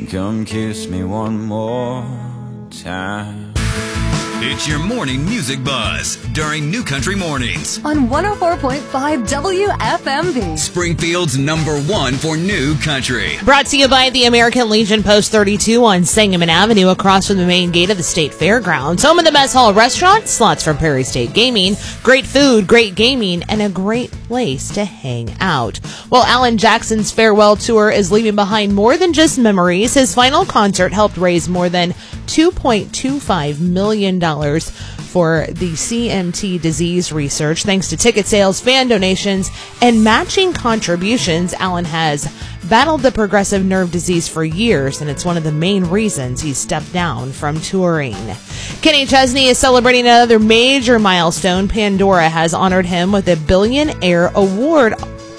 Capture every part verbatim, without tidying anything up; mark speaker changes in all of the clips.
Speaker 1: Come kiss me one more time.
Speaker 2: It's your morning music buzz during New Country Mornings
Speaker 3: on one oh four point five W F M V.
Speaker 2: Springfield's number one for New Country.
Speaker 4: Brought to you by the American Legion Post thirty-two on Sangamon Avenue across from the main gate of the State Fairgrounds. Home of the Mess Hall Restaurant, slots from Prairie State Gaming, great food, great gaming, and a great place to hang out. Well, Alan Jackson's farewell tour is leaving behind more than just memories. His final concert helped raise more than two point two five million dollars for the C M T disease research. Thanks to ticket sales, fan donations, and matching contributions, Alan has battled the progressive nerve disease for years, and it's one of the main reasons he's stepped down from touring. Kenny Chesney is celebrating another major milestone. Pandora has honored him with a Billionaire Award.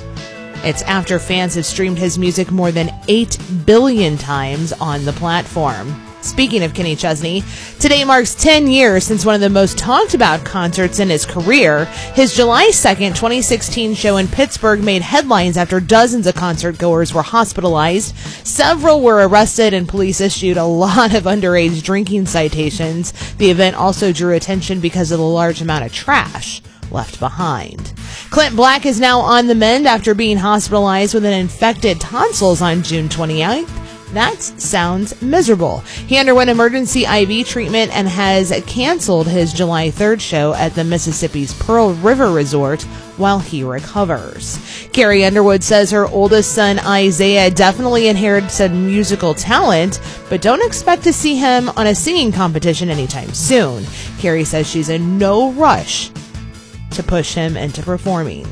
Speaker 4: It's after fans have streamed his music more than eight billion times on the platform. Speaking of Kenny Chesney, today marks ten years since one of the most talked about concerts in his career. His July second, twenty sixteen show in Pittsburgh made headlines after dozens of concert goers were hospitalized. Several were arrested and police issued a lot of underage drinking citations. The event also drew attention because of the large amount of trash left behind. Clint Black is now on the mend after being hospitalized with an infected tonsils on June twenty-eighth. That sounds miserable. He underwent emergency I V treatment and has canceled his July third show at the Mississippi's Pearl River Resort while he recovers. Carrie Underwood says her oldest son, Isaiah, definitely inherited some musical talent, but don't expect to see him on a singing competition anytime soon. Carrie says she's in no rush to push him into performing.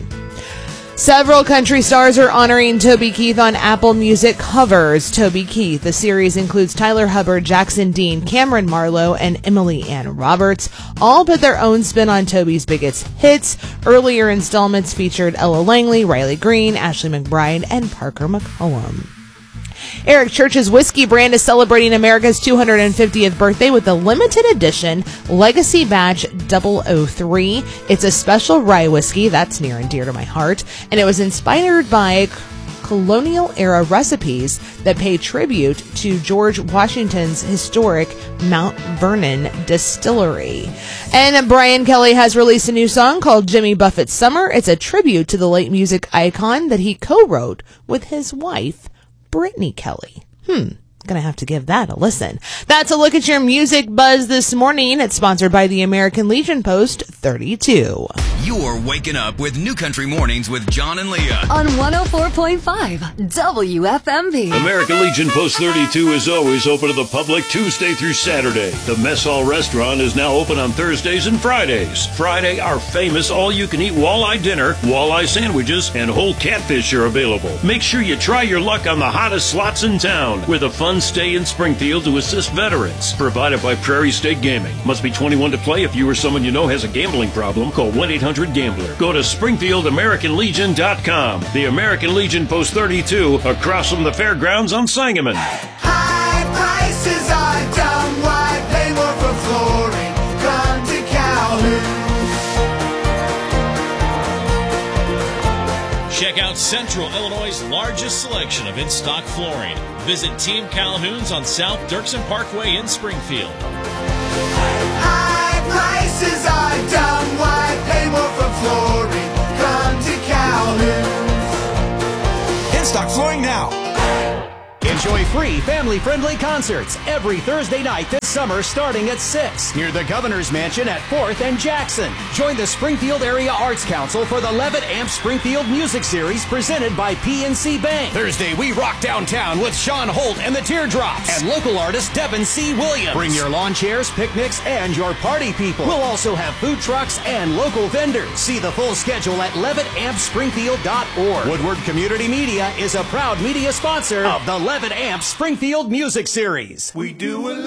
Speaker 4: Several country stars are honoring Toby Keith on Apple Music Covers. Toby Keith. The series includes Tyler Hubbard, Jackson Dean, Cameron Marlowe, and Emily Ann Roberts. All put their own spin on Toby's biggest hits. Earlier installments featured Ella Langley, Riley Green, Ashley McBride, and Parker McCollum. Eric Church's whiskey brand is celebrating America's two hundred fiftieth birthday with the limited edition Legacy Batch double oh three. It's a special rye whiskey that's near and dear to my heart, and it was inspired by colonial-era recipes that pay tribute to George Washington's historic Mount Vernon distillery. And Brian Kelly has released a new song called Jimmy Buffett's Summer. It's a tribute to the late music icon that he co-wrote with his wife, Brittany Kelly. Hmm. Gonna have to give that a listen. That's a look at your music buzz this morning. It's sponsored by the American Legion Post thirty-two.
Speaker 2: You're waking up with New Country Mornings with John and Leah
Speaker 3: on one oh four point five W F M V.
Speaker 5: American Legion Post thirty-two is always open to the public Tuesday through Saturday. The Mess Hall Restaurant is now open on Thursdays and Fridays. Friday, our famous all-you-can-eat walleye dinner, walleye sandwiches, and whole catfish are available. Make sure you try your luck on the hottest slots in town with a fun stay in Springfield to assist veterans. Provided by Prairie State Gaming. Must be twenty-one to play. If you or someone you know has a gambling problem, call one eight hundred gambler. Go to Springfield American Legion dot com. The American Legion Post thirty-two across from the fairgrounds on Sangamon.
Speaker 6: High prices are dumb. Why pay more for flooring? Come to Calhoun.
Speaker 7: Check out Central Illinois' largest selection of in-stock flooring. Visit Team Calhoun's on South Dirksen Parkway in Springfield.
Speaker 6: High prices are dumb. Why pay more for flooring? Come to Calhoun's.
Speaker 8: In-stock flooring now. Enjoy free, family-friendly concerts every Thursday night this summer starting at six near the Governor's Mansion at fourth and Jackson. Join the Springfield Area Arts Council for the Levitt Amp Springfield Music Series presented by P N C Bank. Thursday, we rock downtown with Sean Holt and the Teardrops and local artist Devin C. Williams. Bring your lawn chairs, picnics, and your party people. We'll also have food trucks and local vendors. See the full schedule at levitt amp springfield dot org. Woodward Community Media is a proud media sponsor of the Levitt Amp Springfield Music Series.
Speaker 6: We do a